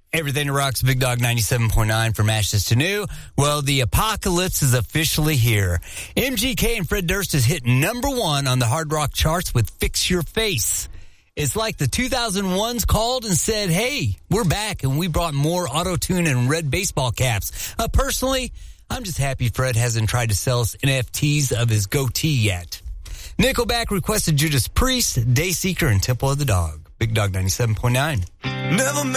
Everything that rocks, Big Dog 97.9 from ashes to new. Well, the apocalypse is officially here. MGK and Fred Durst has hit #1 on the hard rock charts with Fix Your Face. It's like the 2001s called and said, hey, we're back and we brought more auto-tune and red baseball caps. Personally, I'm just happy Fred hasn't tried to sell us NFTs of his goatee yet. Nickelback requested Judas Priest, Dayseeker, and Temple of the Dog. Big Dog 97.9. Never